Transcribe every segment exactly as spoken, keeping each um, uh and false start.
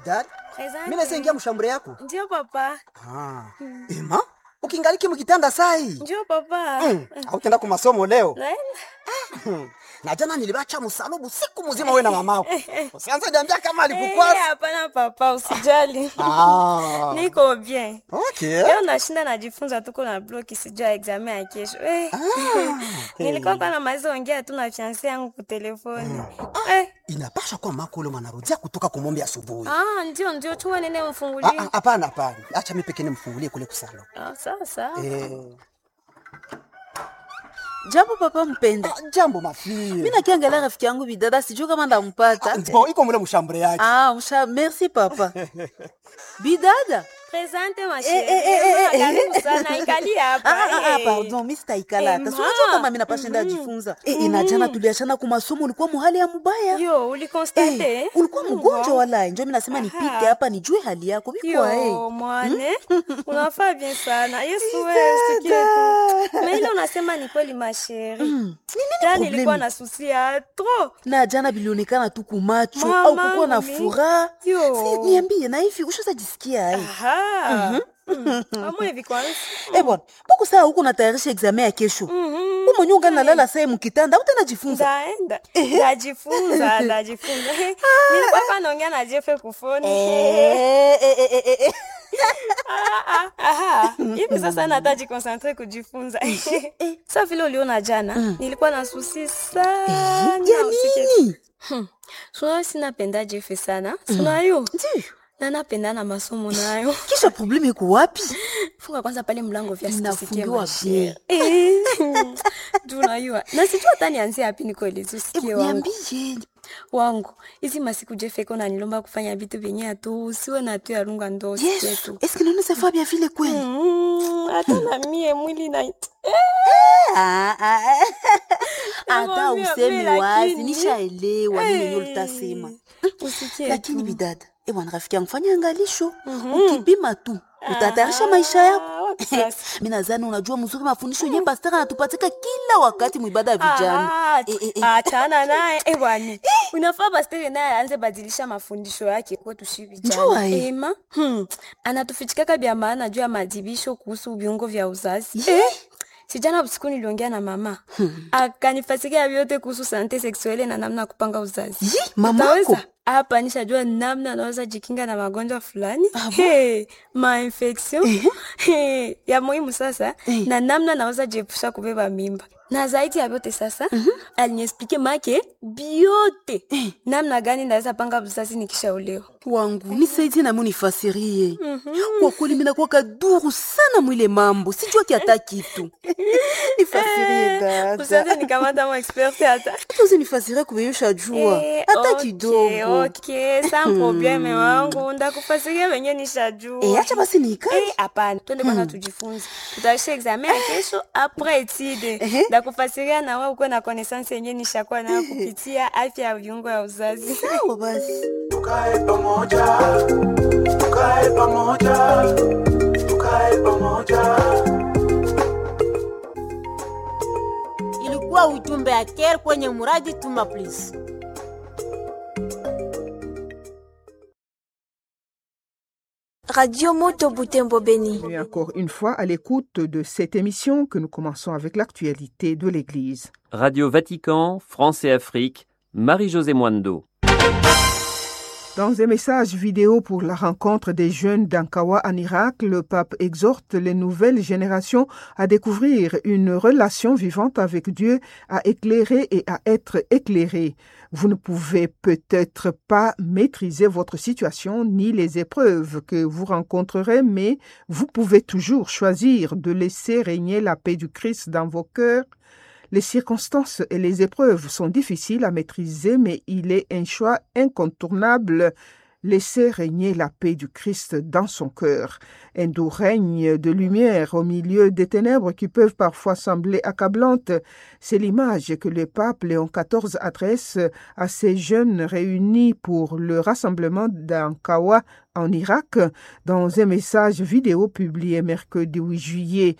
Bidada, Asante. mimi naingia mshambure yako. Ndio papa. Ah. Ema, ukingaliki mkitanda sai. Ndio papa. Mm. Hautaenda kwa masomo leo. Naenda. Na jana nilibacha msalubu siku mzima wewe na mamako. Usianze niambia kama alikukwasa. Eh, hapana papa, usijali. Ah. Niko bien. Okay. Leo nashinda najifunza tuko na bloki sijua examen ya kesho. Eh. Ah. Nilikuwa kwa na maizo ongea tu na fiancé yangu kwa telefoni. Eh. Inapasha kwa mako leo anarudia kutoka kumombe asubuhi. Ah, ndio ndio chua nene Ah, mfungulie. ah, hapana hapana. Acha mimi pekee nimfungulie kule kusalo. Ah, sawa sawa. Eh. Jambo papa mpenda. Ah, jambo mafie. Mimi nakiangalia rafiki yangu Bidada sijui kama ndampata. Ndio iko mule mshambure yake. Ah, msha merci papa. Bidada. Presente ma Eh, chérie. eh, eh, eh, eh. Karibu sana ikali hapa. Ah, ah, ah, eh. pardon, mimi sitaikala hata. Eh, Si unajua ma. kama mimi napashinda jifunza. Eh, inajana tuliachana kwa masomo ulikuwa muhali ya mbaya. Yo, ulikonstate? Eh, ulikuwa mgonjwa wala ndio mimi nasema nipite hapa nijue hali yako. Biko eh. Yo, mwane. Unafaa bien sana. Yesu wewe usikie tu. Na ile unasema ni kweli ma chérie. Nini Jana problemi? nilikuwa na susi ya trop. Na jana bilionekana tu kumacho Mama, au kukuwa na mimi. furaha. Yo. Si niambie na hivi ushaza jisikia eh. Aha. Mm. Amo hivi kwanza. Eh bwana, mbona saa huko natayarisha examen ya kesho? Mhm. Wewe mwenyewe ungalala sasa mkitanda, utanajifunza. Ndaenda. Ndajifunza, ndajifunza. Nilikuwa hapa naongea na Jeff kufoni. Eh eh eh eh eh. Ah, ah, aha. Hivi sasa nataji concentrate kujifunza. Sasa vile uliona jana, nilikuwa na susi sana. Ya usikie. nini? Sio sinapenda Jeff sana. Sio hiyo. Ndio. Na napenda na masomo nayo. Kisha problemu iko wapi? Funga kwanza pale mlango vya sisikie Inafungiwa mashia. bien. Eh. Tunajua. Na sijua hata nianzie wapi nikueleze usikie wangu. Niambie. Wangu. Hizi masiku Jeff eko na nilomba kufanya vitu vyenye tu usiwe na tu ya runga ndo usikie Yesu, tu. est-ce que nous savons bien vile kweli? Mm, hata na mie mwili na Ah ah. Hata Nakwambia, useme mimi wazi, lakini- nishaelewa nini Eh, ndio utasema. usikie Lakini tu. Bidada, eh bwana rafiki yangu fanya angalisho. Ukipima tu, utatayarisha maisha yako. Ah, wapi sasa? Mimi nadhani unajua mzuri mafundisho yenyewe pastor anatupatika kila wakati muibada ya vijana. Ah, Eh, eh, eh. achana naye eh bwana. Unafaa pastor naye aanze badilisha mafundisho yake kwetu shi Njua, vijana. eh. Ema, hmm. Anatufichikaka vya maana juu ya madhibisho kuhusu viungo vya uzazi. Ye. Sijana usiku niliongea na mama. Akanifasikia vyote kuhusu sante sexuelle na namna ya kupanga uzazi. Yi, mamako. Utaweza? Hapa nishajua namna naweza jikinga na magonjwa fulani. Hey, ma infection. Hey, ya muhimu sasa na namna naweza jiepusha kubeba mimba. Na zaidi ya vyote sasa, aliniexplique make biote. Namna gani naweza panga uzazi nikishaolewa. Wangu nisaidie na mimi nifasirie. Kwa kweli mimi nakuwa kaduru sana mwile mambo. Sijua kiata kitu. Nifasirie dada. Usaze nikamata mo expert hata. Tuzi nifasirie kubeyusha jua. Eh, Hata okay, kidogo. Okay, sans probleme wangu. Ndakufasiria wenye nishajua. Eh, acha basi nikae. Eh, hapana, twende kwanza tujifunze. Tutaisha examen ya kesho après étude. Ndakufasiria na wewe uko na connaissance yenyewe nishakuwa nayo kupitia afya ya viungo ya uzazi. Sawa basi. Tukae pamoja, tukae pamoja, tukae pamoja. Ilikuwa ujumbe ya Care kwenye muradi Tuma Please. Radio Moto Butembo Beni. Et encore une fois, à l'écoute de cette émission que nous commençons avec l'actualité de l'Église. Radio Vatican, France et Afrique, Marie-Josée Mwando. Dans un message vidéo pour la rencontre des jeunes d'Ankawa en Irak, le pape exhorte les nouvelles générations à découvrir une relation vivante avec Dieu, à éclairer et à être éclairés. Vous ne pouvez peut-être pas maîtriser votre situation ni les épreuves que vous rencontrerez, mais vous pouvez toujours choisir de laisser régner la paix du Christ dans vos cœurs. Les circonstances et les épreuves sont difficiles à maîtriser, mais il est un choix incontournable. Laisser régner la paix du Christ dans son cœur. Un doux règne de lumière au milieu des ténèbres qui peuvent parfois sembler accablantes. C'est l'image que le pape Léon quatorze adresse à ces jeunes réunis pour le rassemblement d'Ankawa en Irak dans un message vidéo publié mercredi huit juillet.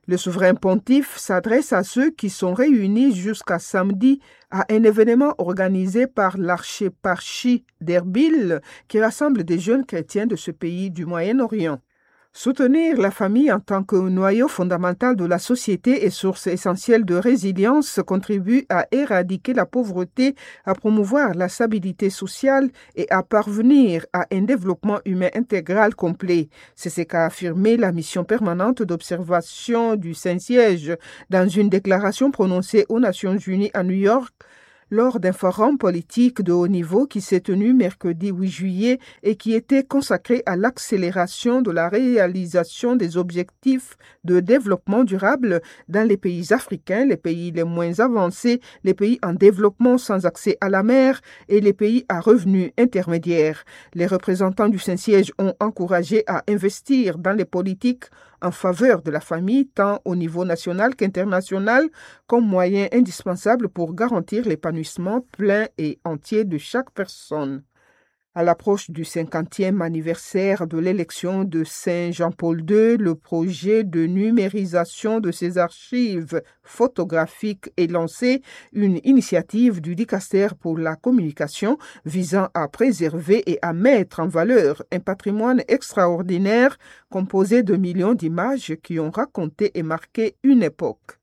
Le souverain pontife s'adresse à ceux qui sont réunis jusqu'à samedi à un événement organisé par l'archéparchie d'Erbil qui rassemble des jeunes chrétiens de ce pays du Moyen-Orient. Soutenir la famille en tant que noyau fondamental de la société et source essentielle de résilience contribue à éradiquer la pauvreté, à promouvoir la stabilité sociale et à parvenir à un développement humain intégral complet. C'est ce qu'a affirmé la mission permanente d'observation du Saint-Siège dans une déclaration prononcée aux Nations Unies à New York lors d'un forum politique de haut niveau qui s'est tenu mercredi huit juillet et qui était consacré à l'accélération de la réalisation des objectifs de développement durable dans les pays africains, les pays les moins avancés, les pays en développement sans accès à la mer et les pays à revenus intermédiaires. Les représentants du Saint-Siège ont encouragé à investir dans les politiques en faveur de la famille, tant au niveau national qu'international, comme moyen indispensable pour garantir l'épanouissement plein et entier de chaque personne. À l'approche du cinquantième anniversaire de l'élection de Saint Jean-Paul deux, le projet de numérisation de ses archives photographiques est lancé, une initiative du Dicaster pour la communication visant à préserver et à mettre en valeur un patrimoine extraordinaire composé de millions d'images qui ont raconté et marqué une époque.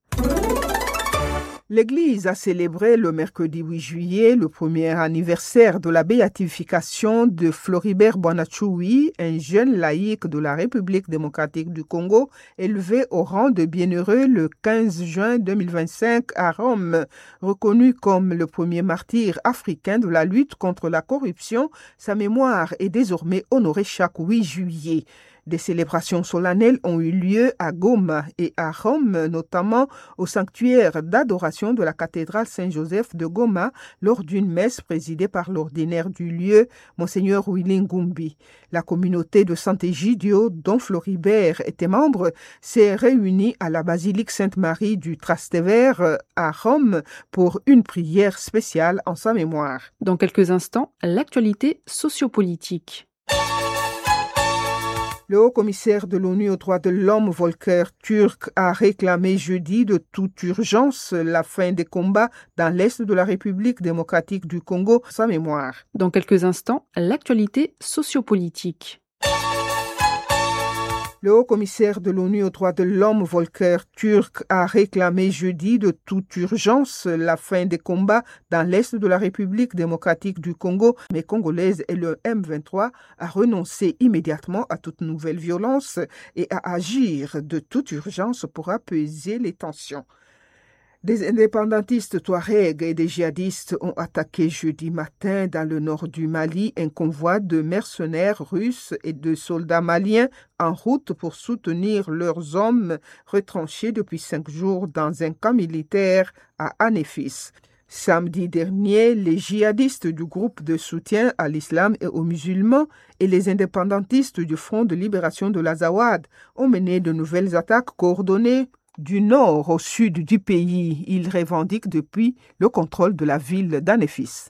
L'Église a célébré le mercredi huit juillet le premier anniversaire de la béatification de Floribert Boanachoui, un jeune laïc de la République démocratique du Congo, élevé au rang de bienheureux le quinze juin deux mille vingt-cinq à Rome. Reconnu comme le premier martyr africain de la lutte contre la corruption, sa mémoire est désormais honorée chaque huit juillet. Des célébrations solennelles ont eu lieu à Goma et à Rome, notamment au sanctuaire d'adoration de la cathédrale Saint-Joseph de Goma, lors d'une messe présidée par l'ordinaire du lieu, Monseigneur Willy Ngumbi. La communauté de Sant'Egidio, dont Floribert était membre, s'est réunie à la basilique Sainte-Marie du Trastevere à Rome pour une prière spéciale en sa mémoire. Dans quelques instants, l'actualité sociopolitique. Le haut-commissaire de l'ONU aux droits de l'homme, Volker Turk, a réclamé jeudi de toute urgence la fin des combats dans l'est de la République démocratique du Congo, sa mémoire. Dans quelques instants, l'actualité sociopolitique. Le haut-commissaire de l'ONU aux droits de l'homme, Volker Turk, a réclamé jeudi de toute urgence la fin des combats dans l'est de la République démocratique du Congo. Mais congolaise et le M vingt-trois a renoncé immédiatement à toute nouvelle violence et à agir de toute urgence pour apaiser les tensions. Des indépendantistes touaregs et des djihadistes ont attaqué jeudi matin dans le nord du Mali un convoi de mercenaires russes et de soldats maliens en route pour soutenir leurs hommes retranchés depuis cinq jours dans un camp militaire à Anéfis. Samedi dernier, les djihadistes du groupe de soutien à l'islam et aux musulmans et les indépendantistes du Front de libération de l'Azawad ont mené de nouvelles attaques coordonnées du nord au sud du pays. Ils revendiquent depuis le contrôle de la ville d'Anéfis.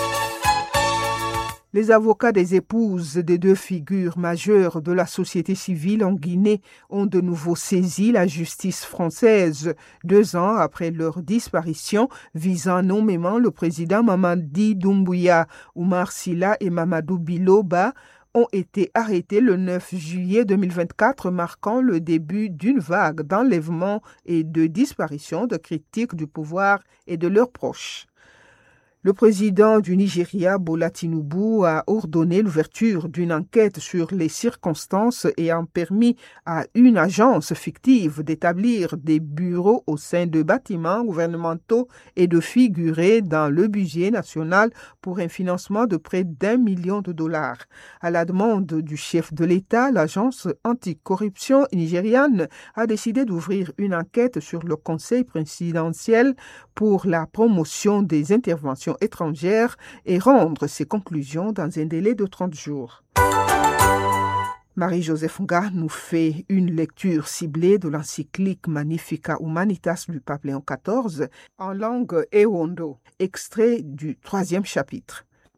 Les avocats des épouses des deux figures majeures de la société civile en Guinée ont de nouveau saisi la justice française deux ans après leur disparition, visant nommément le président Mamadi Doumbouya. Oumar Silla et Mamadou Biloba ont été arrêtés le neuf juillet deux mille vingt-quatre, marquant le début d'une vague d'enlèvements et de disparitions de critiques du pouvoir et de leurs proches. Le président du Nigeria, Bola Tinubu, a ordonné l'ouverture d'une enquête sur les circonstances ayant permis à une agence fictive d'établir des bureaux au sein de bâtiments gouvernementaux et de figurer dans le budget national pour un financement de près d'un million de dollars. À la demande du chef de l'État, l'agence anticorruption nigériane a décidé d'ouvrir une enquête sur le Conseil présidentiel pour la promotion des interventions étrangères et rendre ses conclusions dans un délai de trente jours. Marie-Joseph Nga nous fait une lecture ciblée de l'encyclique Magnificat Humanitas du pape Léon quatorze en langue Ewondo, extrait du troisième chapitre.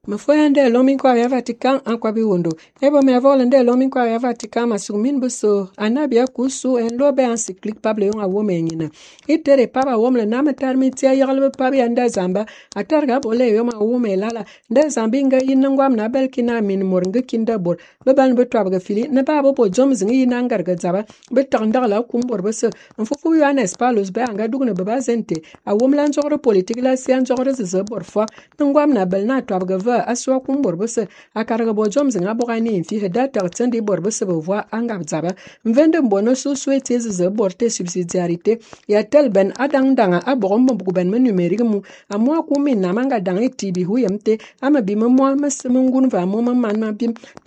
Mfoya nde lomi kwa ya Vatican an kwa biwondo. Ebo me avole nde lomi kwa ya Vatican masumin buso. Anabia kusu en lobe encyclique pable yon a womenyina. Itere papa womle na metarmi tia yagalbe pabi anda zamba. Atarga bole yoma wome lala. Nde zambinga yinangwam na belkina min moringa kinda bor. Beban betwabga fili ne babo po joms ngi yinangarga zaba. Betanda la kumbor buso. Mfufu yuan espalos be anga dugne beba zente. A womlan jogro politique la sian jogro zebor fwa. Ngwam na bel na twabga va aswa kumbor buse akarga bo joms nga bogani fi heda tartandi bor buse bo voix anga zaba mvende mbono su souhaiter ze borte subsidiarité ya tel ben adang danga abogom bo ben numérique mu amwa ku min na manga dang tibi huyemte ama bima mo masmungun va mo man ma bim